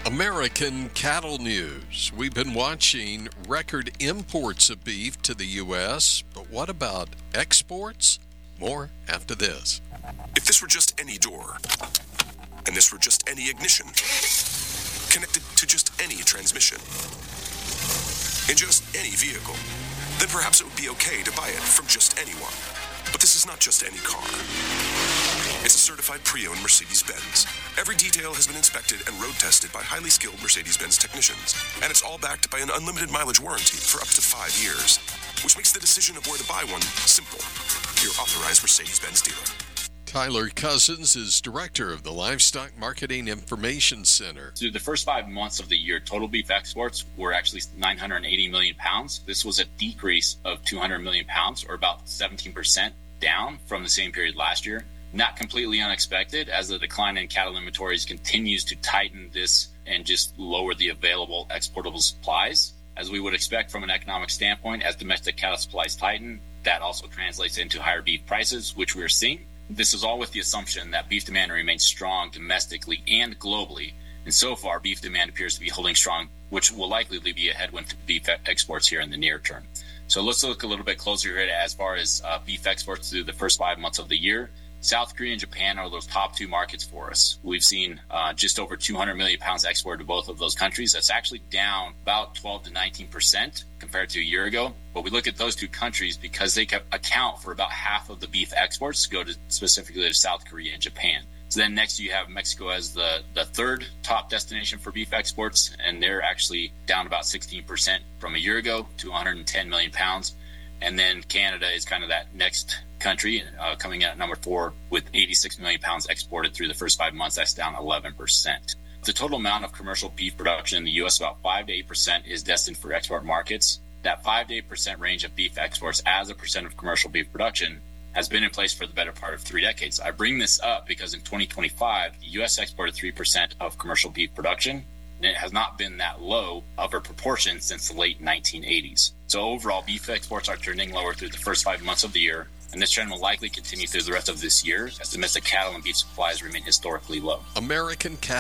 American cattle news. We've been watching record imports of beef to the U.S., but what about exports? More after this. If this were just any door, and this were just any ignition, connected to just any transmission, in just any vehicle, then perhaps it would be okay to buy it from just anyone. But this is not just any car. It's a certified pre-owned Mercedes-Benz. Every detail has been inspected and road tested by highly skilled Mercedes-Benz technicians, and it's all backed by an unlimited mileage warranty for up to 5 years, which makes the decision of where to buy one simple. Your authorized Mercedes-Benz dealer. Tyler Cousins is director of the Livestock Marketing Information Center. Through the first 5 months of the year, total beef exports were actually 980 million pounds. This was a decrease of 200 million pounds, or about 17% down from the same period last year. Not completely unexpected, as the decline in cattle inventories continues to tighten this and just lower the available exportable supplies. As we would expect from an economic standpoint, as domestic cattle supplies tighten, that also translates into higher beef prices, which we're seeing. This is all with the assumption that beef demand remains strong domestically and globally. And so far, beef demand appears to be holding strong, which will likely be a headwind to beef exports here in the near term. So let's look a little bit closer here as far as beef exports through the first 5 months of the year. South Korea and Japan are those top two markets for us. We've seen just over 200 million pounds exported to both of those countries. That's actually down about 12 to 19% compared to a year ago. But we look at those two countries because they account for about half of the beef exports go to specifically to South Korea and Japan. So then next you have Mexico as the third top destination for beef exports, and they're actually down about 16% from a year ago to 110 million pounds. And then Canada is kind of that next country, coming in at number 4 with 86 million pounds exported through the first 5 months. That's down 11%. The total amount of commercial beef production in the U.S., about 5 to 8%, is destined for export markets. That 5 to 8% range of beef exports as a percent of commercial beef production has been in place for the better part of 3 decades. I bring this up because in 2025, the U.S. exported 3% of commercial beef production, and it has not been that low of a proportion since the late 1980s. So overall, beef exports are trending lower through the first 5 months of the year, and this trend will likely continue through the rest of this year as domestic cattle and beef supplies remain historically low. American cattle